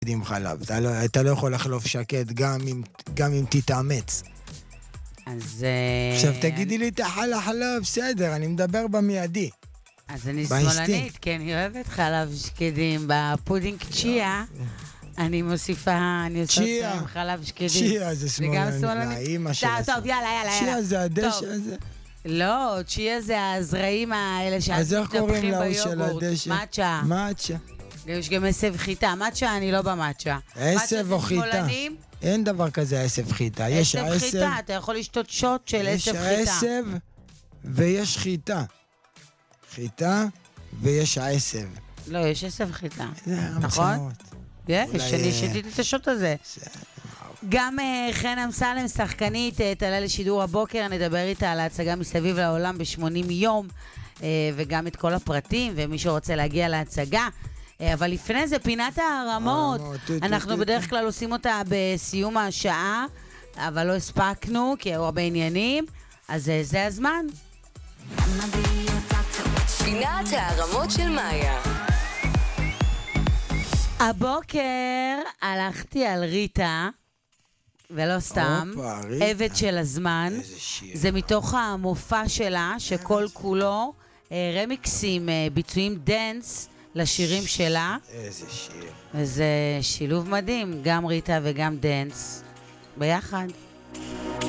עם חלב. אתה לא יכול לחלוף שקט גם אם תתאמץ. אז... עכשיו תגידי לי תאכל חלב, בסדר, אני מדבר במיידי. אז אני שמאלנית, כי אני אוהבת חלב שקדים. בפודינג צ'יה, אני מוסיפה, אני עושה עם חלב שקדים. צ'יה זה שמאלנית, לאמא של הסמאלנית. טוב, יאללה. צ'יה זה הדשא הזה. לא, צ'יה זה הזרעים האלה אז איך קוראים להוא של הדשא? מאצ'ה. מאצ'ה. יש גם עשב חיטה. מאצ'ה, אני לא במאצ'ה. עשב או חיטה. אין דבר כזה עשב חיטה. יש עשב חיטה, אתה יכול לשתות שוט של עשב חיטה. יש עשב ויש חיטה. חיטה ויש עשב. לא, יש עשב חיטה. נכון? יש, אני שתיתי את השוט הזה. גם חן אמסלם, שחקנית, תעלה לשידור הבוקר, נדבר איתה על ההצגה מסביב לעולם ב-80 יום, וגם את כל הפרטים, ומי שרוצה להגיע להצגה. אבל לפני זה, פינת הערמות. אנחנו בדרך כלל עושים אותה בסיום השעה, אבל לא הספקנו, כי היו הרבה עניינים, אז זה הזמן. פינת הערמות של מאיה. הבוקר הלכתי על ריטה, ולא סתם, עבד של הזמן. זה מתוך המופע שלה, שכל כולו רמיקסים, ביצועים דנס לשירים שלה. איזה שיר. וזה שילוב מדהים, גם ריטה וגם דנס ביחד.